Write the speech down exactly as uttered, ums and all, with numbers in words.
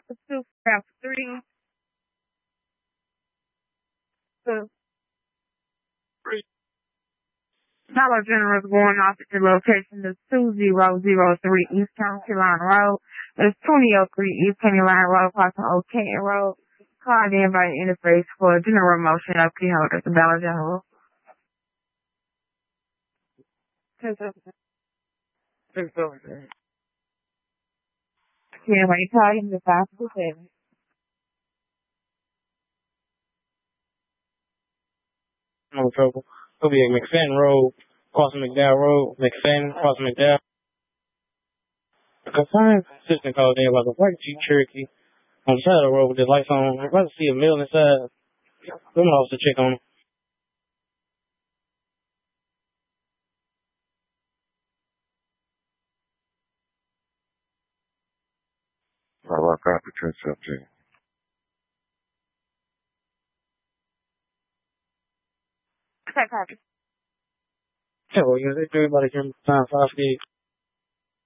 Alpha two, Alpha three. The Dollar General is going off at the location of two thousand three East Carolina Road. There's twenty oh three East Carolina Road, crossing Old Canton Road. Call the invite interface for general motion of key holders. Dollar General. Yeah, when you call him the five two seven. No trouble. It'll be at McFadden Road, crossing McDowell Road, McFadden, crossing McDowell. The concerned assistant called in about a white Jeep Cherokee on the side of the road with the lights on. I'd like to see a male inside. Come off to check on him. I lock out the ten seventeen. Okay, copy. Yeah, well, you know, everybody can find five feet.